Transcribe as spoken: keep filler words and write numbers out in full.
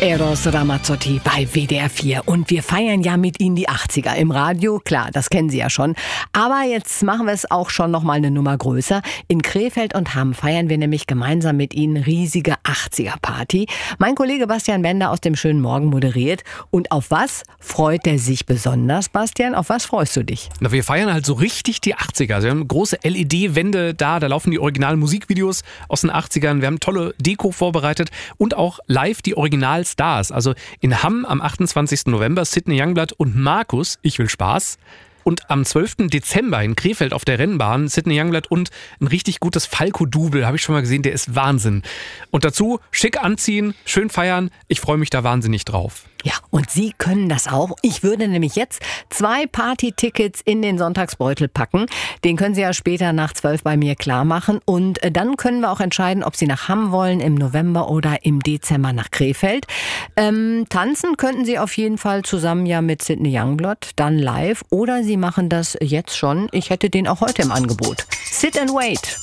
Eros Ramazzotti bei W D R vier. Und wir feiern ja mit Ihnen die achtziger im Radio. Klar, das kennen Sie ja schon. Aber jetzt machen wir es auch schon noch mal eine Nummer größer. In Krefeld und Hamm feiern wir nämlich gemeinsam mit Ihnen riesige achtziger-Party. Mein Kollege Bastian Bender aus dem schönen Morgen moderiert. Und auf was freut er sich besonders, Bastian? Auf was freust du dich? Na, wir feiern halt so richtig die achtziger. Wir haben große L E D-Wände da, da laufen die originalen Musikvideos aus den achtzigern. Wir haben tolle Deko vorbereitet und auch live die Originalstars. Also in Hamm am achtundzwanzigsten November Sidney Youngblood und Markus, ich will Spaß. Und am zwölften Dezember in Krefeld auf der Rennbahn Sidney Youngblood und ein richtig gutes Falco-Double, habe ich schon mal gesehen, der ist Wahnsinn. Und dazu schick anziehen, schön feiern, ich freue mich da wahnsinnig drauf. Ja, und Sie können das auch. Ich würde nämlich jetzt zwei Party-Tickets in den Sonntagsbeutel packen. Den können Sie ja später nach zwölf bei mir klar machen. Und dann können wir auch entscheiden, ob Sie nach Hamm wollen im November oder im Dezember nach Krefeld. Ähm, tanzen könnten Sie auf jeden Fall zusammen ja mit Sidney Youngblood, dann live. Oder Sie machen das jetzt schon. Ich hätte den auch heute im Angebot. Sit and Wait.